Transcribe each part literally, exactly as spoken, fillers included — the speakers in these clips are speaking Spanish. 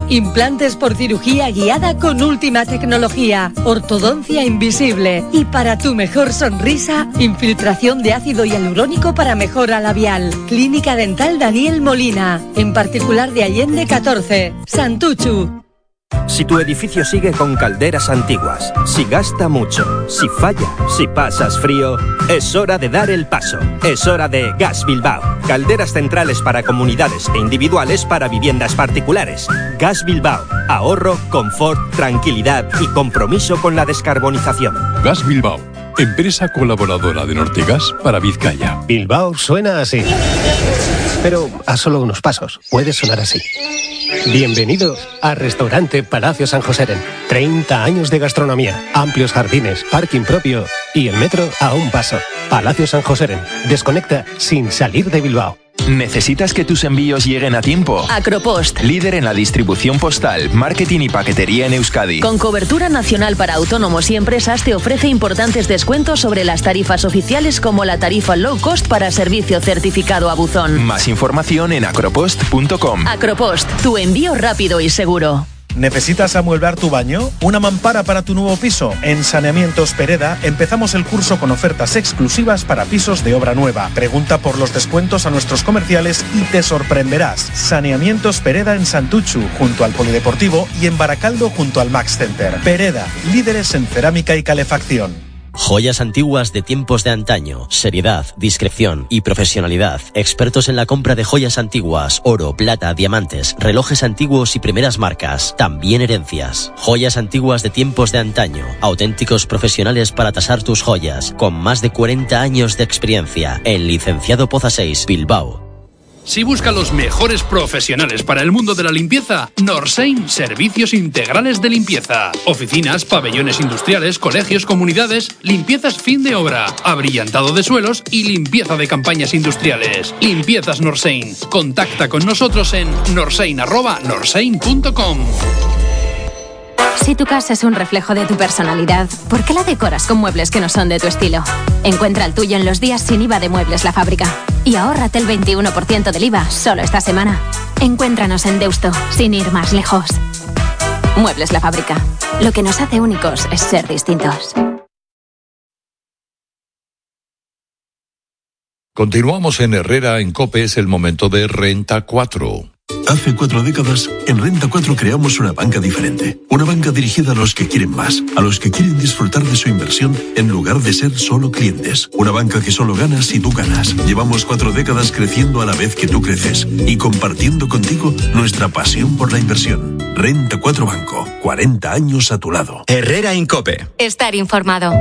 Implantes por cirugía guiada con última tecnología. Ortodoncia invisible. Y para tu mejor sonrisa, infiltración de ácido hialurónico para mejora labial. Clínica Dental Daniel Molina. En particular de Allende catorce. Santuchu. Si tu edificio sigue con calderas antiguas, si gasta mucho, si falla, si pasas frío, es hora de dar el paso. Es hora de Gas Bilbao. Calderas centrales para comunidades e individuales para viviendas particulares. Gas Bilbao. Ahorro, confort, tranquilidad y compromiso con la descarbonización. Gas Bilbao. Empresa colaboradora de Nortegas para Vizcaya. Bilbao suena así. Pero a solo unos pasos. Puede sonar así. Bienvenido a Restaurante Palacio San Joseren. treinta años de gastronomía, amplios jardines, parking propio y el metro a un paso. Palacio San Joseren. Desconecta sin salir de Bilbao. ¿Necesitas que tus envíos lleguen a tiempo? Acropost. Líder en la distribución postal, marketing y paquetería en Euskadi. Con cobertura nacional para autónomos y empresas, te ofrece importantes descuentos sobre las tarifas oficiales, como la tarifa low cost para servicio certificado a buzón. Más información en acropost punto com. Acropost, tu envío rápido y seguro. ¿Necesitas amueblar tu baño? ¿Una mampara para tu nuevo piso? En Saneamientos Pereda empezamos el curso con ofertas exclusivas para pisos de obra nueva. Pregunta por los descuentos a nuestros comerciales y te sorprenderás. Saneamientos Pereda en Santuchu, junto al Polideportivo, y en Baracaldo, junto al Max Center. Pereda, líderes en cerámica y calefacción. Joyas antiguas de tiempos de antaño, seriedad, discreción y profesionalidad. Expertos en la compra de joyas antiguas, oro, plata, diamantes, relojes antiguos y primeras marcas, también herencias. Joyas antiguas de tiempos de antaño, auténticos profesionales para tasar tus joyas, con más de cuarenta años de experiencia. En Licenciado Poza seis, Bilbao. Si busca los mejores profesionales para el mundo de la limpieza, Norsein Servicios Integrales de Limpieza. Oficinas, pabellones industriales, colegios, comunidades, limpiezas fin de obra, abrillantado de suelos y limpieza de campañas industriales. Limpiezas Norsein. Contacta con nosotros en norsein arroba norsein punto com. Si tu casa es un reflejo de tu personalidad, ¿por qué la decoras con muebles que no son de tu estilo? Encuentra el tuyo en los días sin I V A de Muebles La Fábrica. Y ahórrate el veintiuno por ciento del I V A solo esta semana. Encuéntranos en Deusto, sin ir más lejos. Muebles La Fábrica. Lo que nos hace únicos es ser distintos. Continuamos en Herrera en COPE, es el momento de Renta cuatro. Hace cuatro décadas, en Renta cuatro creamos una banca diferente. Una banca dirigida a los que quieren más, a los que quieren disfrutar de su inversión en lugar de ser solo clientes. Una banca que solo gana si tú ganas. Llevamos cuatro décadas creciendo a la vez que tú creces y compartiendo contigo nuestra pasión por la inversión. Renta cuatro Banco, cuarenta años a tu lado. Herrera en COPE. Estar informado.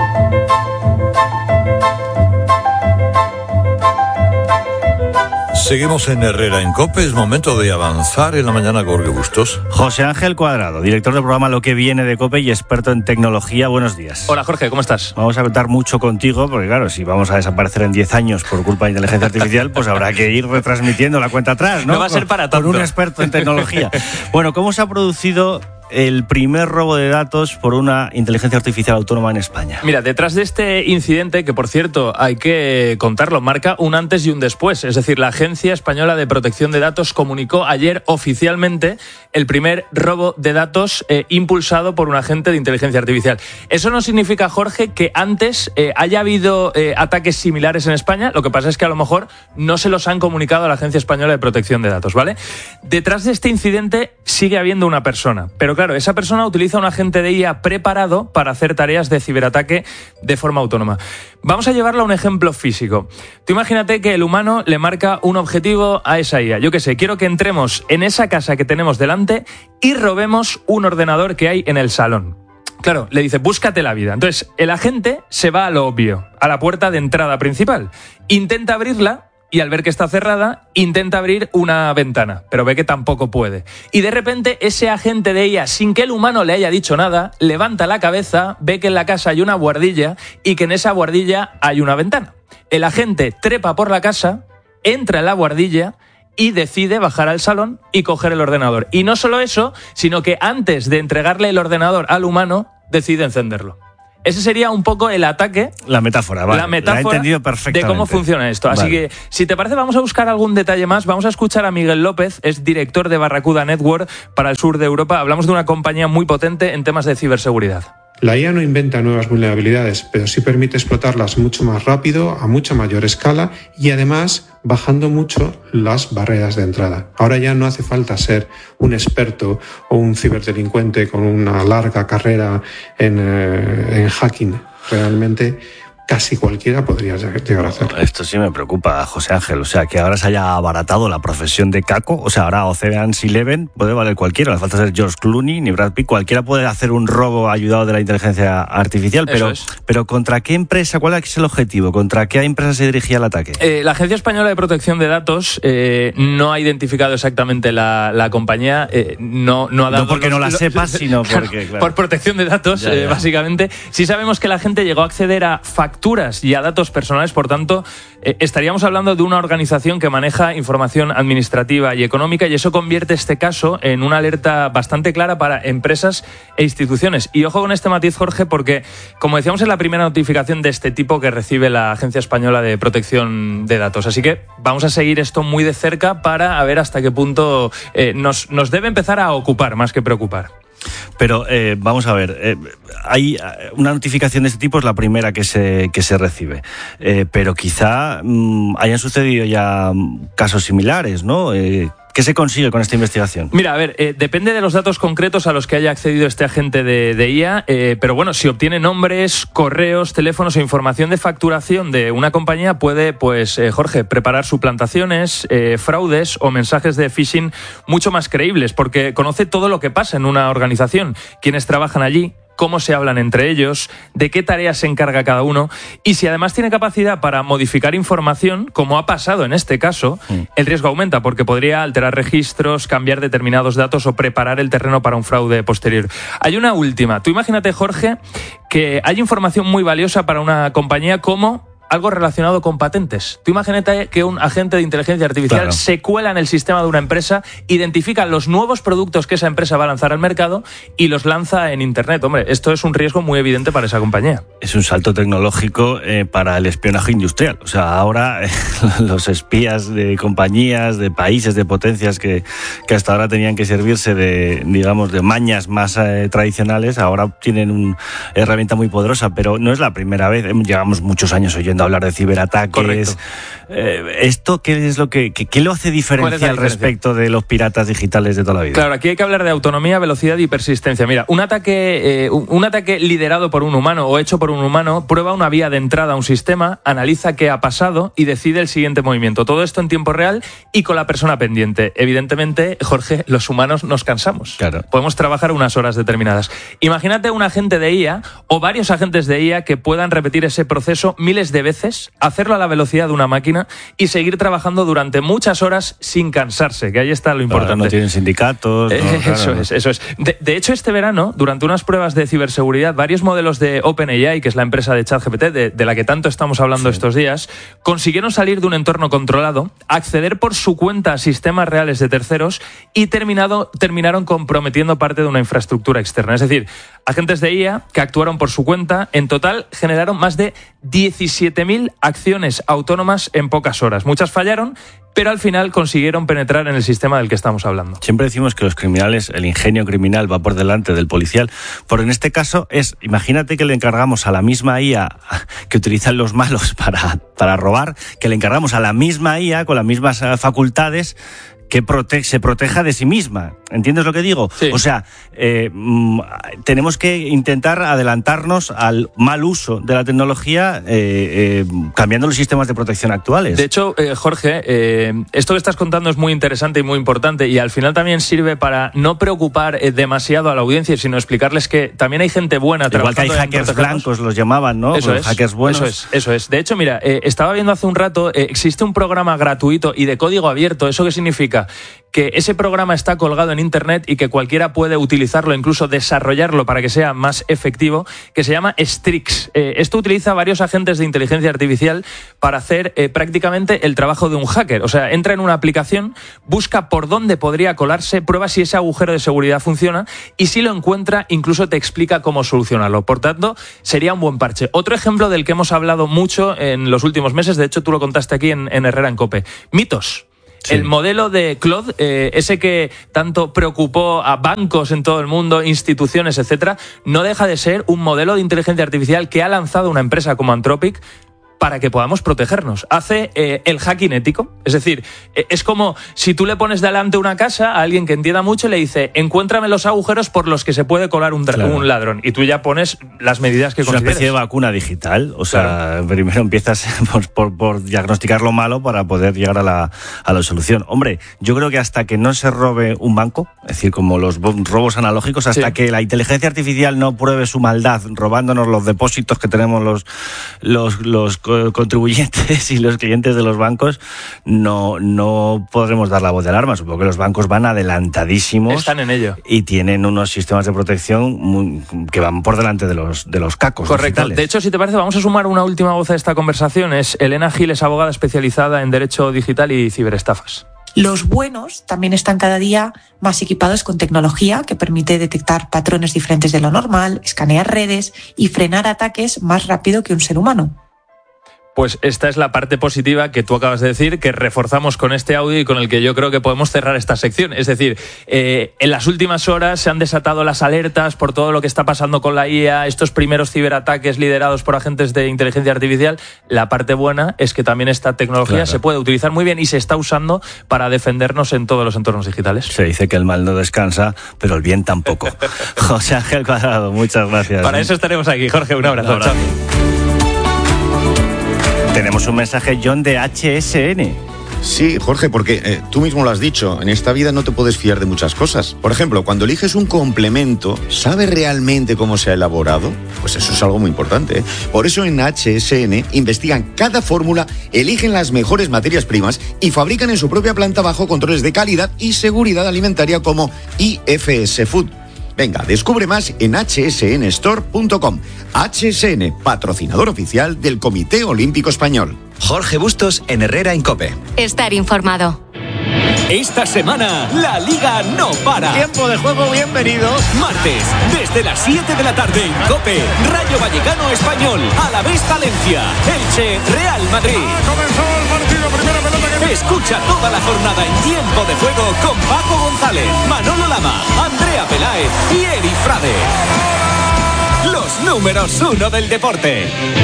Seguimos en Herrera en COPE, es momento de avanzar en la mañana con Jorge Bustos. José Ángel Cuadrado, director del programa Lo que viene de COPE y experto en tecnología. Buenos días. Hola Jorge, ¿cómo estás? Vamos a contar mucho contigo, porque claro, si vamos a desaparecer en diez años por culpa de inteligencia artificial, pues habrá que ir retransmitiendo la cuenta atrás, ¿no? No va a ser para tanto. Con un experto en tecnología. Bueno, ¿cómo se ha producido el primer robo de datos por una inteligencia artificial autónoma en España? Mira, detrás de este incidente, que por cierto hay que contarlo, marca un antes y un después. Es decir, la Agencia Española de Protección de Datos comunicó ayer oficialmente el primer robo de datos eh, impulsado por un agente de inteligencia artificial. Eso no significa, Jorge, que antes eh, haya habido eh, ataques similares en España. Lo que pasa es que a lo mejor no se los han comunicado a la Agencia Española de Protección de Datos, ¿vale? Detrás de este incidente sigue habiendo una persona, pero claro, esa persona utiliza un agente de I A preparado para hacer tareas de ciberataque de forma autónoma. Vamos a llevarlo a un ejemplo físico. Tú imagínate que el humano le marca un objetivo a esa I A. Yo qué sé, quiero que entremos en esa casa que tenemos delante y robemos un ordenador que hay en el salón. Claro, le dice, búscate la vida. Entonces, el agente se va a lo obvio, a la puerta de entrada principal. Intenta abrirla, y al ver que está cerrada, intenta abrir una ventana, pero ve que tampoco puede. Y de repente, ese agente de I A, sin que el humano le haya dicho nada, levanta la cabeza, ve que en la casa hay una buhardilla y que en esa buhardilla hay una ventana. El agente trepa por la casa, entra en la buhardilla y decide bajar al salón y coger el ordenador. Y no solo eso, sino que antes de entregarle el ordenador al humano, decide encenderlo. ese sería un poco el ataque. La metáfora, vale. La metáfora la he entendido perfectamente. de cómo funciona esto. Así vale. que, si te parece, vamos a buscar algún detalle más. Vamos a escuchar a Miguel López, es director de Barracuda Network para el sur de Europa. Hablamos de una compañía muy potente en temas de ciberseguridad. La I A no inventa nuevas vulnerabilidades, pero sí permite explotarlas mucho más rápido, a mucha mayor escala y además bajando mucho las barreras de entrada. Ahora ya no hace falta ser un experto o un ciberdelincuente con una larga carrera en, eh, en hacking. Realmente casi cualquiera podría llegar a hacerlo. Esto sí me preocupa, José Ángel. O sea, que ahora se haya abaratado la profesión de caco. O sea, ahora Ocean's Eleven puede valer cualquiera. No hace falta ser George Clooney ni Brad Pitt. Cualquiera puede hacer un robo ayudado de la inteligencia artificial. Pero, es. pero ¿contra qué empresa? ¿Cuál es el objetivo? ¿Contra qué empresa se dirigía el ataque? Eh, la Agencia Española de Protección de Datos eh, no ha identificado exactamente la, la compañía. Eh, no, no ha dado... No porque los, no la los, sepas, los, sino claro, porque... Claro. Por protección de datos, ya, ya. Eh, básicamente. Sí sabemos que la gente llegó a acceder a facturas y a datos personales, por tanto, eh, estaríamos hablando de una organización que maneja información administrativa y económica, y eso convierte este caso en una alerta bastante clara para empresas e instituciones. Y ojo con este matiz, Jorge, porque, como decíamos, es la primera notificación de este tipo que recibe la Agencia Española de Protección de Datos. Así que vamos a seguir esto muy de cerca para ver hasta qué punto eh, nos, nos debe empezar a ocupar más que preocupar. Pero eh, vamos a ver, eh, hay una notificación de este tipo, es la primera que se, que se recibe, eh, pero quizá mmm, hayan sucedido ya casos similares, ¿no? Eh, ¿Qué se consigue con esta investigación? Mira, a ver, eh, depende de los datos concretos a los que haya accedido este agente de, de I A, eh, pero bueno, si obtiene nombres, correos, teléfonos o información de facturación de una compañía, puede, pues, eh, Jorge, preparar suplantaciones, eh, fraudes o mensajes de phishing mucho más creíbles, porque conoce todo lo que pasa en una organización, quiénes trabajan allí, cómo se hablan entre ellos, de qué tareas se encarga cada uno, y si además tiene capacidad para modificar información, como ha pasado en este caso, mm. el riesgo aumenta porque podría alterar registros, cambiar determinados datos o preparar el terreno para un fraude posterior. Hay una última. Tú imagínate, Jorge, que hay información muy valiosa para una compañía como algo relacionado con patentes. Tú imagínate que un agente de inteligencia artificial claro. se cuela en el sistema de una empresa, identifica los nuevos productos que esa empresa va a lanzar al mercado y los lanza en Internet. Hombre, esto es un riesgo muy evidente para esa compañía. Es un salto tecnológico eh, para el espionaje industrial. O sea, ahora eh, los espías de compañías, de países, de potencias que, que hasta ahora tenían que servirse de, digamos, de mañas más eh, tradicionales, ahora tienen una herramienta muy poderosa, pero no es la primera vez. Llevamos muchos años oyendo hablar de ciberataques. Eh, ¿Esto qué es lo que qué, qué lo hace diferencial respecto de los piratas digitales de toda la vida? Claro, aquí hay que hablar de autonomía, velocidad y persistencia. Mira, un ataque, eh, un, un ataque liderado por un humano o hecho por un humano prueba una vía de entrada a un sistema, analiza qué ha pasado y decide el siguiente movimiento. Todo esto en tiempo real y con la persona pendiente. Evidentemente, Jorge, los humanos nos cansamos. Claro. Podemos trabajar unas horas determinadas. Imagínate un agente de I A o varios agentes de I A que puedan repetir ese proceso miles de veces, hacerlo a la velocidad de una máquina y seguir trabajando durante muchas horas sin cansarse, que ahí está lo importante. Claro, no tienen sindicatos. Eh, no, eso claro. es, eso es. De, de hecho, este verano, durante unas pruebas de ciberseguridad, varios modelos de OpenAI, que es la empresa de ChatGPT, de, de la que tanto estamos hablando sí. estos días, consiguieron salir de un entorno controlado, acceder por su cuenta a sistemas reales de terceros y terminado, terminaron comprometiendo parte de una infraestructura externa. Es decir, agentes de I A que actuaron por su cuenta, en total generaron más de diecisiete mil acciones autónomas en pocas horas. Muchas fallaron, pero al final consiguieron penetrar en el sistema del que estamos hablando. Siempre decimos que los criminales, el ingenio criminal va por delante del policial, pero en este caso es, imagínate que le encargamos a la misma I A que utilizan los malos para, para robar, que le encargamos a la misma I A con las mismas facultades que prote- se proteja de sí misma. ¿Entiendes lo que digo? Sí. O sea, eh, mm, tenemos que intentar adelantarnos al mal uso de la tecnología eh, eh, cambiando los sistemas de protección actuales. De hecho, eh, Jorge, eh, esto que estás contando es muy interesante y muy importante, y al final también sirve para no preocupar eh, demasiado a la audiencia, sino explicarles que también hay gente buena Igual trabajando. Igual que hay hackers blancos, los llamaban, ¿no? Eso los es, hackers buenos. Eso es, eso es. De hecho, mira, eh, estaba viendo hace un rato, eh, existe un programa gratuito y de código abierto. ¿Eso qué significa? significa? Que ese programa está colgado en Internet y que cualquiera puede utilizarlo, incluso desarrollarlo para que sea más efectivo, que se llama Strix. Eh, esto utiliza varios agentes de inteligencia artificial para hacer eh, prácticamente el trabajo de un hacker. O sea, entra en una aplicación, busca por dónde podría colarse, prueba si ese agujero de seguridad funciona y si lo encuentra, incluso te explica cómo solucionarlo. Por tanto, sería un buen parche. Otro ejemplo del que hemos hablado mucho en los últimos meses, de hecho tú lo contaste aquí en, en Herrera en COPE, Mitos. Sí. El modelo de Claude, eh, ese que tanto preocupó a bancos en todo el mundo, instituciones, etcétera, no deja de ser un modelo de inteligencia artificial que ha lanzado una empresa como Anthropic para que podamos protegernos. Hace eh, el hacking ético. Es decir, eh, es como si tú le pones delante una casa a alguien que entienda mucho y le dice, encuéntrame los agujeros por los que se puede colar un, claro. un ladrón. Y tú ya pones las medidas que es consideres. Es una especie de vacuna digital. O sea, claro. primero empiezas por, por, por diagnosticar lo malo para poder llegar a la, a la solución. Hombre, yo creo que hasta que no se robe un banco, es decir, como los robos analógicos, hasta sí. que la inteligencia artificial no pruebe su maldad robándonos los depósitos que tenemos los, los, los contribuyentes y los clientes de los bancos, no, no podremos dar la voz de alarma. Supongo que los bancos van adelantadísimos. Están en ello. Y tienen unos sistemas de protección muy, que van por delante de los, de los cacos. Correcto. Digitales. De hecho, si te parece, vamos a sumar una última voz a esta conversación. Es Elena Gil, es abogada especializada en Derecho Digital y Ciberestafas. Los buenos también están cada día más equipados con tecnología que permite detectar patrones diferentes de lo normal, escanear redes y frenar ataques más rápido que un ser humano. Pues esta es la parte positiva que tú acabas de decir, que reforzamos con este audio y con el que yo creo que podemos cerrar esta sección. Es decir, eh, en las últimas horas se han desatado las alertas por todo lo que está pasando con la I A, estos primeros ciberataques liderados por agentes de inteligencia artificial. La parte buena es que también esta tecnología claro. se puede utilizar muy bien y se está usando para defendernos en todos los entornos digitales. Se dice que el mal no descansa, pero el bien tampoco. José Ángel Cuadrado, muchas gracias. Para eso estaremos aquí, Jorge. Un abrazo. Un abrazo. Chao. Tenemos un mensaje, John, de H S N. Sí, Jorge, porque eh, tú mismo lo has dicho, en esta vida no te puedes fiar de muchas cosas. Por ejemplo, cuando eliges un complemento, ¿sabes realmente cómo se ha elaborado? Pues eso es algo muy importante, ¿eh? Por eso en H S N investigan cada fórmula, eligen las mejores materias primas y fabrican en su propia planta bajo controles de calidad y seguridad alimentaria como I F S Food. Venga, descubre más en h s n store punto com. H S N, patrocinador oficial del Comité Olímpico Español. Jorge Bustos en Herrera en COPE. Estar informado. Esta semana, la Liga no para. Tiempo de juego, bienvenidos. Martes, desde las siete de la tarde en COPE, Rayo Vallecano Español, Alavés Valencia, Elche, Real Madrid. Ha comenzado el partido, primera pelota que... Escucha toda la jornada en Tiempo de Juego con Paco González, Manolo Lama, Andrea Peláez y Eri Frade. Los números uno del deporte.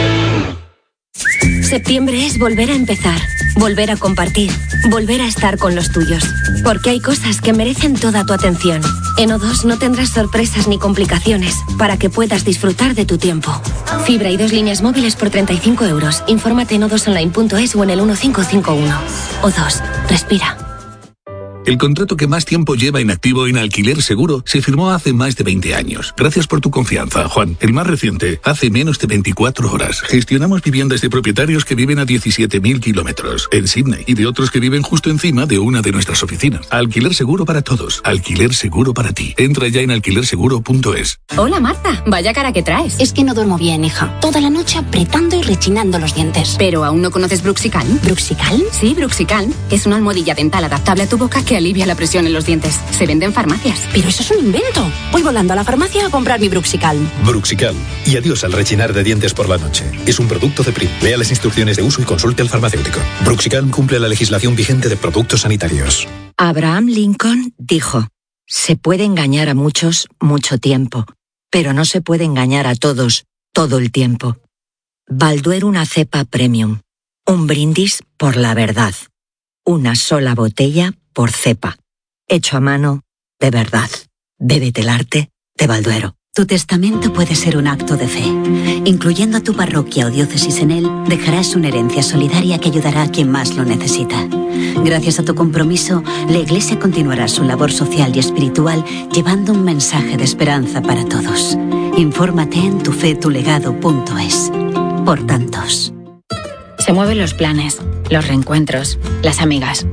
Septiembre es volver a empezar, volver a compartir, volver a estar con los tuyos. Porque hay cosas que merecen toda tu atención. En O dos no tendrás sorpresas ni complicaciones para que puedas disfrutar de tu tiempo. Fibra y dos líneas móviles por treinta y cinco euros. Infórmate en o dos online punto es o en el uno cinco cinco uno. O dos, respira. El contrato que más tiempo lleva inactivo en Alquiler Seguro se firmó hace más de veinte años. Gracias por tu confianza, Juan. El más reciente, hace menos de veinticuatro horas. Gestionamos viviendas de propietarios que viven a diecisiete mil kilómetros en Sydney y de otros que viven justo encima de una de nuestras oficinas. Alquiler Seguro para todos. Alquiler Seguro para ti. Entra ya en alquiler seguro punto es. Hola, Marta. Vaya cara que traes. Es que no duermo bien, hija. Toda la noche apretando y rechinando los dientes. ¿Pero aún no conoces Bruxicalm? ¿Bruxicalm? Sí, Bruxicalm. Es una almohadilla dental adaptable a tu boca que alivia la presión en los dientes. Se vende en farmacias. Pero eso es un invento. Voy volando a la farmacia a comprar mi Bruxicalm. Bruxicalm. Y adiós al rechinar de dientes por la noche. Es un producto de P R I. Lea las instrucciones de uso y consulte al farmacéutico. Bruxicalm cumple la legislación vigente de productos sanitarios. Abraham Lincoln dijo: se puede engañar a muchos mucho tiempo, pero no se puede engañar a todos todo el tiempo. Balduero, una cepa premium. Un brindis por la verdad. Una sola botella por cepa. Hecho a mano, de verdad. Bébete el arte de Balduero. Tu testamento puede ser un acto de fe. Incluyendo a tu parroquia o diócesis en él, dejarás una herencia solidaria que ayudará a quien más lo necesita. Gracias a tu compromiso, la Iglesia continuará su labor social y espiritual llevando un mensaje de esperanza para todos. Infórmate en tu fe tu legado punto es. Por tantos. Se mueven los planes, los reencuentros, las amigas.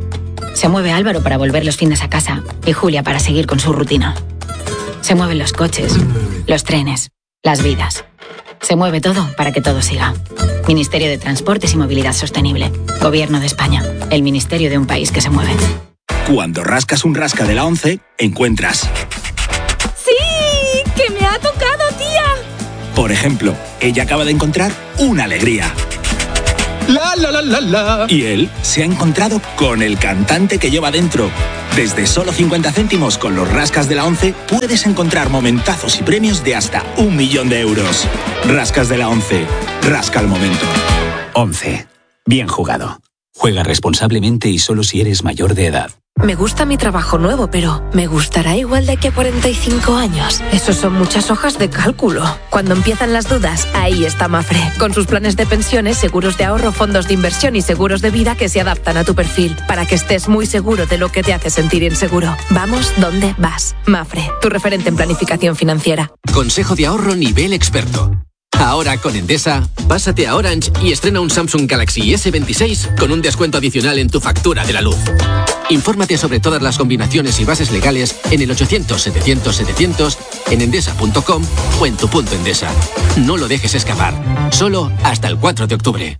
Se mueve Álvaro para volver los fines a casa y Julia para seguir con su rutina. Se mueven los coches, los trenes, las vidas. Se mueve todo para que todo siga. Ministerio de Transportes y Movilidad Sostenible. Gobierno de España. El ministerio de un país que se mueve. Cuando rascas un rasca de la once, encuentras... ¡Sí! ¡Que me ha tocado, tía! Por ejemplo, ella acaba de encontrar una alegría. La, la, la, la, la. Y él se ha encontrado con el cantante que lleva dentro. Desde solo cincuenta céntimos con los rascas de la once puedes encontrar momentazos y premios de hasta un millón de euros. Rascas de la once. Rasca el momento. once. Bien jugado. Juega responsablemente y solo si eres mayor de edad. Me gusta mi trabajo nuevo, pero ¿me gustará igual de aquí a cuarenta y cinco años? Eso son muchas hojas de cálculo. Cuando empiezan las dudas, ahí está Mafre. Con sus planes de pensiones, seguros de ahorro, fondos de inversión y seguros de vida que se adaptan a tu perfil, para que estés muy seguro de lo que te hace sentir inseguro. Vamos donde vas. Mafre, tu referente en planificación financiera. Consejo de ahorro nivel experto. Ahora con Endesa, pásate a Orange y estrena un Samsung Galaxy ese veintiséis con un descuento adicional en tu factura de la luz. Infórmate sobre todas las combinaciones y bases legales en el ochocientos setecientos setecientos, en endesa punto com o en tu punto Endesa. No lo dejes escapar. Solo hasta el cuatro de octubre.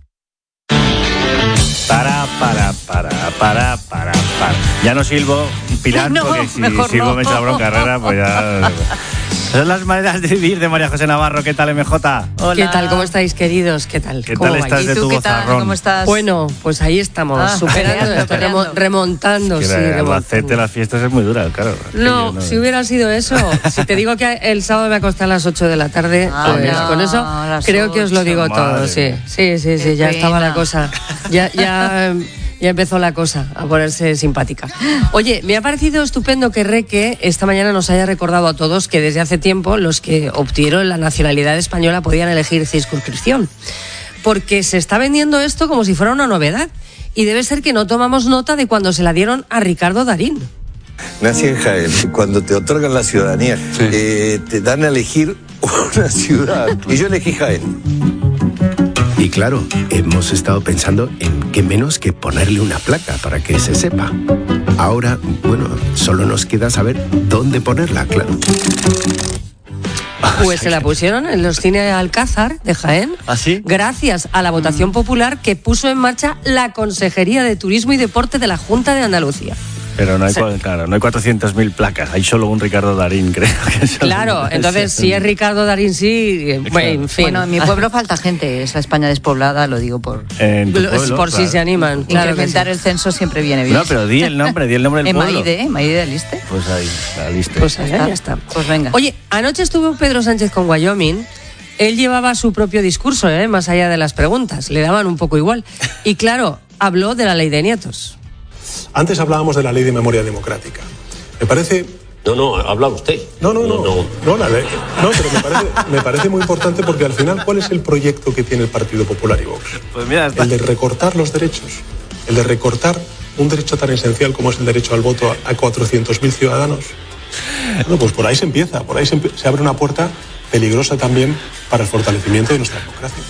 Para, para, para, para, para, para. Ya no silbo, Pilar, no, porque si mejor silbo no. me echa la bronca Herrera, pues ya... Son las maneras de vivir de María José Navarro. ¿Qué tal, M J? Hola. ¿Qué tal? ¿Cómo estáis, queridos? ¿Qué tal? ¿Qué ¿Cómo tal estás vais? de tu vozarrón? ¿Cómo estás? Bueno, pues ahí estamos, Ah, superando, peleando, remo- remontando, Que sí, la- remontando. Albacete, las fiestas es muy dura, claro. No, Aquello, si hubiera sido eso, si te digo que el sábado me acosté a las ocho de la tarde, Ah, pues no, con eso a las creo que os lo digo ocho. todo, sí. Madre. Sí, sí, sí, Qué ya estaba pena. la cosa. Ya, ya, ya empezó la cosa a ponerse simpática. Oye, me ha parecido estupendo que Reque esta mañana nos haya recordado a todos que desde hace tiempo los que obtuvieron la nacionalidad española podían elegir circunscripción. Porque se está vendiendo esto como si fuera una novedad. Y debe ser que no tomamos nota de cuando se la dieron a Ricardo Darín. Nací en Jaén. Cuando te otorgan la ciudadanía, eh, te dan a elegir una ciudad. Y yo elegí Jaén. Y claro, hemos estado pensando en qué menos que ponerle una placa para que se sepa. Ahora, bueno, solo nos queda saber dónde ponerla, claro. Pues se la pusieron en los cines Alcázar de Jaén. ¿Ah, sí? Gracias a la votación popular que puso en marcha la Consejería de Turismo y Deporte de la Junta de Andalucía. Pero no hay, Sí. cua- claro, no hay cuatrocientas mil placas, hay solo un Ricardo Darín, creo. Que solo- Claro, entonces si es Ricardo Darín, sí, eh, bueno, en fin. Bueno, en mi pueblo falta gente, es la España despoblada, lo digo por... En tu Lo- pueblo, por si claro. se animan, claro que Incrementar sí. el censo siempre viene bien. No, pero di el nombre, di el nombre del En pueblo. Maide, Maide de Aliste. Pues ahí, la lista. Pues ahí, ya está. Pues venga. Oye, anoche estuvo Pedro Sánchez con Wyoming. Él llevaba su propio discurso, ¿eh? Más allá de las preguntas. Le daban un poco igual. Y claro, habló de la ley de nietos. Antes hablábamos de la ley de memoria democrática. Me parece... No, no, habla usted. No, no, no. No, no, la ley. No, pero me parece, me parece muy importante porque al final, ¿cuál es el proyecto que tiene el Partido Popular y Vox? Pues mira, está. El de recortar los derechos. El de recortar un derecho tan esencial como es el derecho al voto a, a cuatrocientos mil ciudadanos. Bueno, pues por ahí se empieza. Por ahí se, empie- se abre una puerta peligrosa también para el fortalecimiento de nuestra democracia.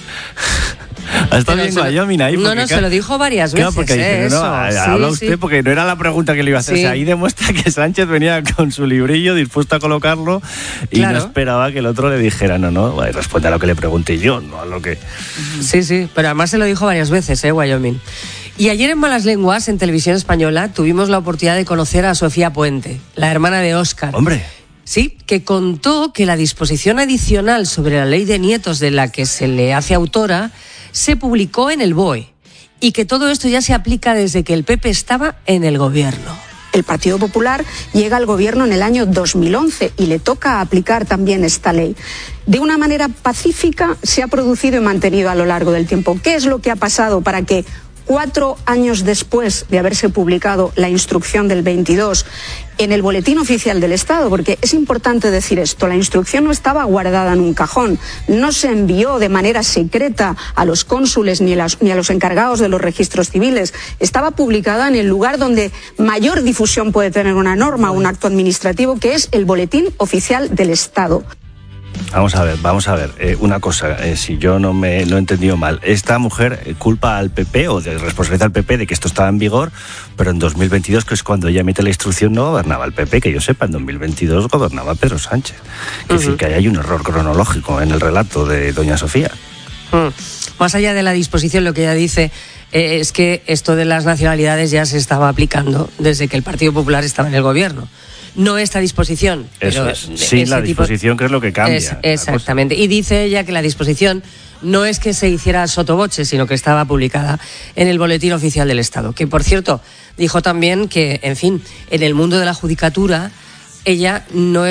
Ha estado Pero bien se lo- Wyoming ahí. No, porque, no, claro, se lo dijo varias claro, veces, porque ¿eh? dice, no, Eso. ha- Sí, habla sí. usted porque no era la pregunta que le iba a hacer. Sí. O sea, ahí demuestra que Sánchez venía con su librillo dispuesto a colocarlo y Claro. no esperaba que el otro le dijera, no, no, bueno, responde a lo que le pregunté yo, no a lo que... Sí, sí, pero además se lo dijo varias veces, ¿eh? Wyoming. Y ayer en Malas Lenguas, en Televisión Española, tuvimos la oportunidad de conocer a Sofía Puente, la hermana de Óscar. Hombre. Sí, que contó que la disposición adicional sobre la ley de nietos de la que se le hace autora se publicó en el B O E y que todo esto ya se aplica desde que el P P estaba en el gobierno. El Partido Popular llega al gobierno en el año dos mil once y le toca aplicar también esta ley. De una manera pacífica se ha producido y mantenido a lo largo del tiempo. ¿Qué es lo que ha pasado para que cuatro años después de haberse publicado la instrucción del veintidós en el Boletín Oficial del Estado, porque es importante decir esto, la instrucción no estaba guardada en un cajón, no se envió de manera secreta a los cónsules ni a los, ni a los encargados de los registros civiles, estaba publicada en el lugar donde mayor difusión puede tener una norma o un acto administrativo, que es el Boletín Oficial del Estado. Vamos a ver, vamos a ver. Eh, una cosa, eh, si yo no me lo he entendido mal, esta mujer eh, culpa al P P o de responsabilidad al P P de que esto estaba en vigor, pero en dos mil veintidós, que es cuando ella emite la instrucción, no gobernaba el P P, que yo sepa, en dos mil veintidós gobernaba Pedro Sánchez. Es uh-huh. decir, que ahí hay un error cronológico en el relato de doña Sofía. Uh, más allá de la disposición, lo que ella dice eh, es que esto de las nacionalidades ya se estaba aplicando desde que el Partido Popular estaba en el gobierno. No esta disposición. Eso pero es. Sí, la disposición tipo... que es lo que cambia. Es, exactamente. Y dice ella que la disposición no es que se hiciera sotovoce, sino que estaba publicada en el Boletín Oficial del Estado. Que, por cierto, dijo también que, en fin, en el mundo de la judicatura, ella no es